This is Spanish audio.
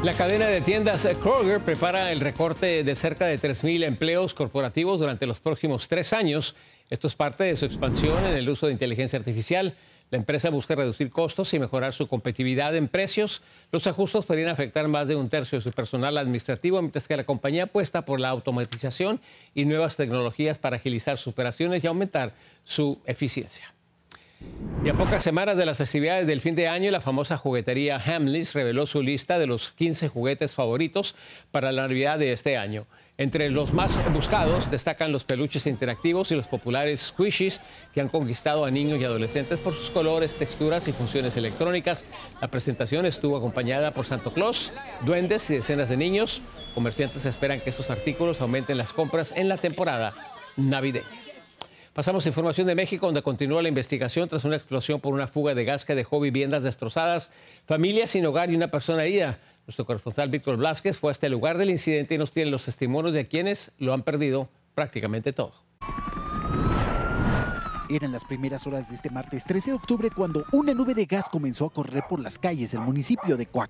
La cadena de tiendas Kroger prepara el recorte de cerca de 3,000 empleos corporativos durante los próximos 3 años. Esto es parte de su expansión en el uso de inteligencia artificial. La empresa busca reducir costos y mejorar su competitividad en precios. Los ajustes podrían afectar más de un tercio de su personal administrativo, mientras que la compañía apuesta por la automatización y nuevas tecnologías para agilizar sus operaciones y aumentar su eficiencia. Y a pocas semanas de las festividades del fin de año, la famosa juguetería Hamleys reveló su lista de los 15 juguetes favoritos para la Navidad de este año. Entre los más buscados destacan los peluches interactivos y los populares squishies, que han conquistado a niños y adolescentes por sus colores, texturas y funciones electrónicas. La presentación estuvo acompañada por Santa Claus, duendes y decenas de niños. Comerciantes esperan que estos artículos aumenten las compras en la temporada navideña. Pasamos a información de México, donde continúa la investigación tras una explosión por una fuga de gas que dejó viviendas destrozadas, familias sin hogar y una persona herida. Nuestro corresponsal Víctor Blázquez fue hasta el lugar del incidente y nos tiene los testimonios de quienes lo han perdido prácticamente todo. Eran las primeras horas de este martes 13 de octubre cuando una nube de gas comenzó a correr por las calles del municipio de Coacalco.